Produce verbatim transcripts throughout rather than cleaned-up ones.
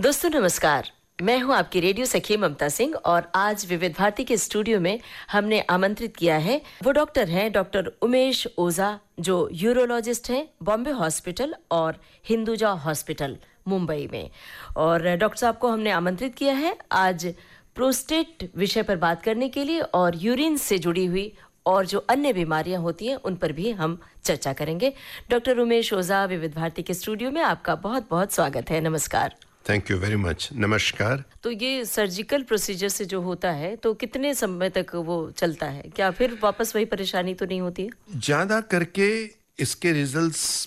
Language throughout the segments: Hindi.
दोस्तों नमस्कार, मैं हूं आपकी रेडियो सखी ममता सिंह और आज विविध भारती के स्टूडियो में हमने आमंत्रित किया है वो डॉक्टर हैं डॉक्टर उमेश ओझा जो यूरोलॉजिस्ट हैं बॉम्बे हॉस्पिटल और हिंदुजा हॉस्पिटल मुंबई में। और डॉक्टर साहब को हमने आमंत्रित किया है आज प्रोस्टेट विषय पर बात करने के लिए और यूरिन से जुड़ी हुई और जो अन्य बीमारियां होती हैं उन पर भी हम चर्चा करेंगे। डॉक्टर उमेश ओझा विविध भारती के स्टूडियो में आपका बहुत बहुत स्वागत है। नमस्कार। Thank you very much. नमस्कार। तो ये सर्जिकल प्रोसीजर से जो होता है तो कितने समय तक वो चलता है? क्या फिर वापस वही परेशानी तो नहीं होती है? ज्यादा करके इसके रिजल्ट्स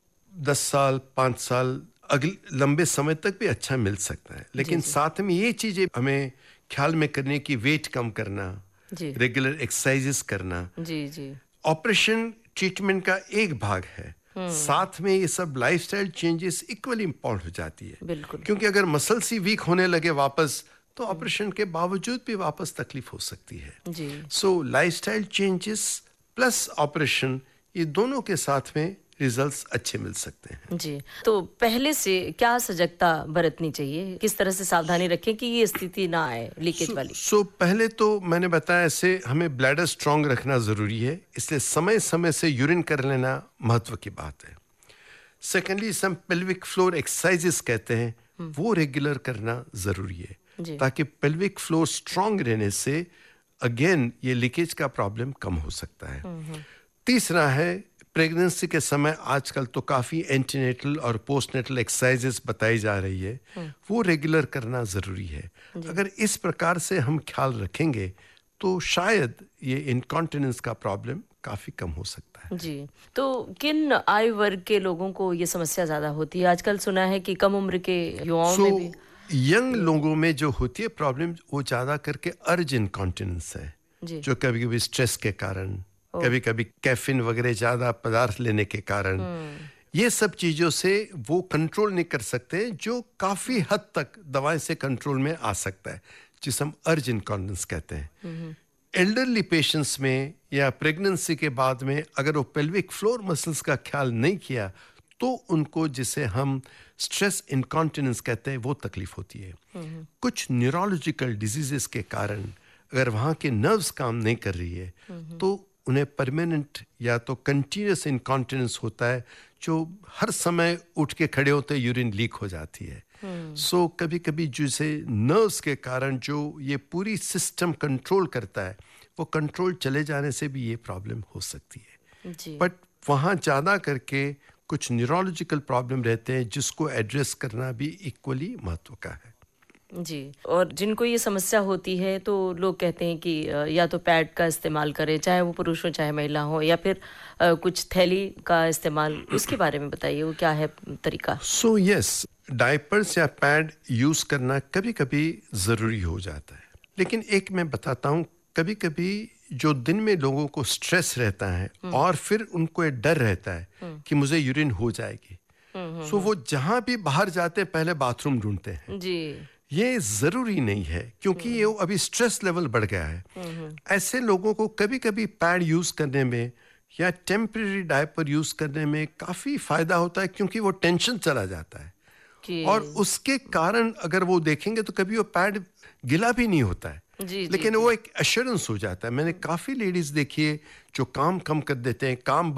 दस साल पाँच साल अगले लंबे समय तक भी अच्छा मिल सकता है, लेकिन साथ में ये चीजें हमें ख्याल में करने की वेट कम करना, रेगुलर एक्सरसाइजेस करना, जी जी ऑपरेशन ट्रीटमेंट का एक भाग है, साथ में ये सब लाइफस्टाइल चेंजेस इक्वली इम्पोर्टेंट हो जाती है। बिल्कुल। क्योंकि अगर मसल्स ही वीक होने लगे वापस तो ऑपरेशन के बावजूद भी वापस तकलीफ हो सकती है। जी। सो लाइफस्टाइल चेंजेस प्लस ऑपरेशन ये दोनों के साथ में रिजल्ट्स अच्छे मिल सकते हैं। जी, तो पहले से क्या सजगता बरतनी चाहिए, किस तरह से सावधानी रखें कि ये स्थिति ना आए लीकेज so, वाली? सो so, पहले तो मैंने बताया ऐसे हमें ब्लैडर स्ट्रांग रखना जरूरी है, इसलिए समय समय से यूरिन कर लेना महत्व की बात है। सेकेंडली सम पेल्विक फ्लोर एक्सरसाइजेस कहते हैं, वो रेगुलर करना जरूरी है ताकि पेल्विक फ्लोर स्ट्रांग रहने से अगेन ये लीकेज का प्रॉब्लम कम हो सकता है। तीसरा है प्रेगनेंसी के समय आजकल तो काफी एंटीनेटल और पोस्टनेटल एक्सरसाइजेस बताई जा रही है, वो रेगुलर करना जरूरी है। अगर इस प्रकार से हम ख्याल रखेंगे तो शायद ये इनकॉन्टिनेंस का प्रॉब्लम काफी कम हो सकता है। जी, तो किन आयु वर्ग के लोगों को ये समस्या ज्यादा होती है? आजकल सुना है कि कम उम्र के युवाओं so, में भी यंग लोगों में जो होती है प्रॉब्लम वो ज्यादा करके अर्ज इनकॉन्टिनेंस है, जो कभी कभी स्ट्रेस के कारण, कभी कभी कैफीन वगैरह ज्यादा पदार्थ लेने के कारण, ये सब चीजों से वो कंट्रोल नहीं कर सकते, जो काफी हद तक दवाएं से कंट्रोल में आ सकता है, जिसे हम अर्ज इनकॉन्टिनेंस कहते हैं। एल्डरली पेशेंट्स में या प्रेगनेंसी के बाद में अगर वो पेल्विक फ्लोर मसल्स का ख्याल नहीं किया तो उनको जिसे हम स्ट्रेस इनकॉन्टिनेंस कहते हैं वो तकलीफ होती है। कुछ न्यूरोलॉजिकल डिजीजेस के कारण अगर वहाँ के नर्व्स काम नहीं कर रही है तो उन्हें परमानेंट या तो कंटिन्यूस इनकॉन्टिनेंस होता है, जो हर समय उठ के खड़े होते यूरिन लीक हो जाती है। सो so, कभी कभी जैसे नर्व्स के कारण जो ये पूरी सिस्टम कंट्रोल करता है वो कंट्रोल चले जाने से भी ये प्रॉब्लम हो सकती है। बट वहाँ ज़्यादा करके कुछ न्यूरोलॉजिकल प्रॉब्लम रहते हैं जिसको एड्रेस करना भी इक्वली महत्व का है। जी, और जिनको ये समस्या होती है तो लोग कहते हैं कि या तो पैड का इस्तेमाल करें, चाहे वो पुरुष हो चाहे महिला हो, या फिर आ, कुछ थैली का इस्तेमाल, उसके बारे में बताइए वो क्या है तरीका? सो यस, डायपर्स या पैड यूज करना कभी कभी जरूरी हो जाता है, लेकिन एक मैं बताता हूँ, कभी कभी जो दिन में लोगों को स्ट्रेस रहता है और फिर उनको ये डर रहता है कि मुझे यूरिन हो जाएगी, सो वो जहां भी बाहर जाते पहले बाथरूम ढूंढते हैं। जी, ये जरूरी नहीं है क्योंकि ये अभी स्ट्रेस लेवल बढ़ गया है। ऐसे लोगों को कभी कभी पैड यूज करने में या टेम्परेरी डायपर यूज करने में काफी फायदा होता है, क्योंकि वो टेंशन चला जाता है और उसके कारण अगर वो देखेंगे तो कभी वो पैड गिला भी नहीं होता है, जी, लेकिन जी, वो एक एश्योरेंस हो जाता है। मैंने काफी लेडीज देखी है जो काम कम कर देते हैं, काम